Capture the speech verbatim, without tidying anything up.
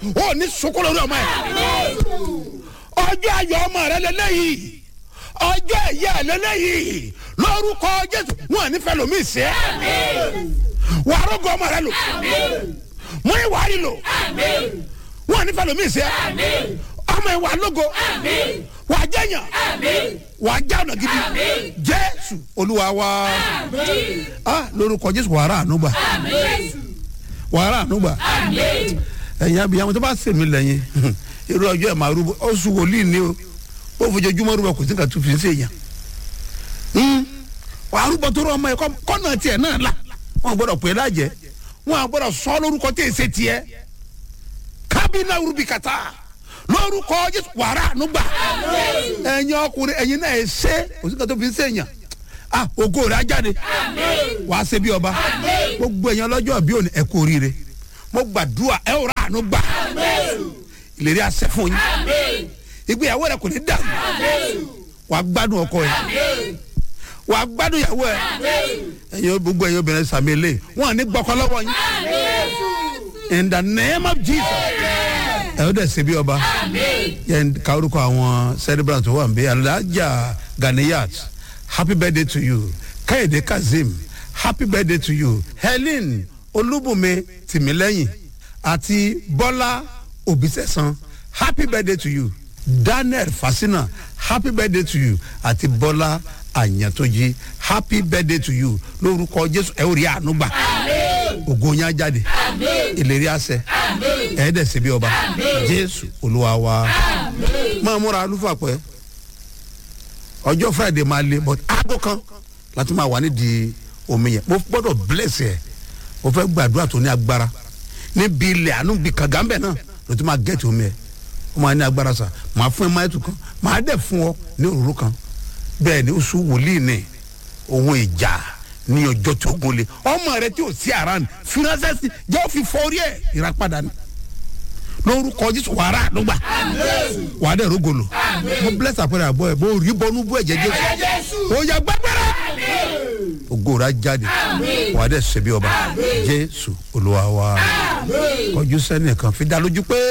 ó ní sunkún lórí ọmọ ẹ̀ ọjọ́ ayọ̀ ọmọ rẹ lélẹ́yìí ọjọ́ ìyá lélẹ́yìí lórúkọ Jésù wọn ní fẹ́ lómi ìṣe wàá rògbò ọmọ rẹ lò mú ìwà rí lò wọn ní fẹ́ lómi ìṣe ọmọ ìwà lógo wàá jẹyàn wàá já ọ̀nà gidi Jésù Olúwa wa ah lórúkọ Jésù wàá rà ànúgbà wàá rà ànúgbà ẹ̀yin abiyamọ tó bá sèmi lẹ́yìn irú ọjọ́ ẹ̀ máa rúbọ oṣù wòlíì ni o ó fojoojúmọ́ rúbọ kò sí nǹkan tó fi ń sèyàn wàá rúbọ tó rọ ọmọ ẹ kọ́nà tiẹ̀ náà la wọn gbọ́dọ̀ pè é lájẹ́ wọn gbọ́dọ̀ sọ lórúkọ tí èsè tiẹ̀ kábínà rúbi kàtà lórúkọ Jésù wàrà ànúgbà ẹ̀yin ọkùnrin ẹ̀yin náà ẹ̀ ṣe kò sí nǹkan tó fi ń sèyàn ah ògo rẹ̀ á jáde wàá ṣe bí ọba gbogbo ẹ̀yin ọlọ́jọ́ bí òní ẹ kú oríire mo gbàdúrà ẹ ò rà ànúgbà ìlérí àṣẹ fún yín ìgbéyàwó rẹ kò ní dà wàá gbádùn ọkọ ẹ wàá gbádùn ìyàwó ẹ ẹ̀yin gbogbo ẹ̀yin obìnrin sàmì ilé wọn ní gbọkọ lọ́wọ́ yín in the name of Jesus ẹ ó dẹ̀ ṣe bí ọba yẹn ká orúkọ àwọn celebrant tó wà ń bẹ Alhaja Ganiyat happy birthday to you Kẹ́hìndé Kazeem happy birthday to you Helen Olúbùnmi Tìmílẹ́yìn àti Bọ́lá Òbísẹ̀sán happy birthday to you Daniel Fasina happy birthday to you àti Bọ́lá Àyàntójì happy birthday to you lórúkọ Jésù ẹ ó rí àánú gbà ògo yín á jáde ìlérí àṣẹ ẹ dẹ̀ ṣe bí ọba Jésù Olúwa wa máa múra alúfà pẹ́ ọjọ́ Friday máa le but aago kan láti máa wà nídìí omi yẹn mo gbọ́dọ̀ bless ẹ mo fẹ́ gbàdúrà tó ní agbára níbi ilẹ̀ àánú bíi kàgámbẹ̀ náà ló ti máa gẹ̀ẹ́tì omi ẹ̀ ó máa ní agbára sa máa fún ẹ máìtù kan máa dẹ̀ fún ọ ní òróró kan bẹ́ẹ̀ ni oṣù wòlíì ní ohun ìjà ní ọjọ́ tó gún lé ọmọ rẹ tí ò sí àrán fúnrẹ́sẹ̀sì jẹ́ ó fi fọ́ọ́rí ẹ̀ ìràpadà ni lórúkọ Jésù wàrà ló gbà wà á dẹ̀ rógolo mo bless àpẹẹrẹ àbọ̀ ẹ̀ bó rí bọ́nú bú ẹ̀jẹ̀ Jésù ó yẹ gbàgbẹ́rẹ́ ògo rẹ̀ jáde wà á dẹ̀ ṣe bí ọba Jésù Olúwa wa kọjú sẹ́ni kan fi dá lójú pé.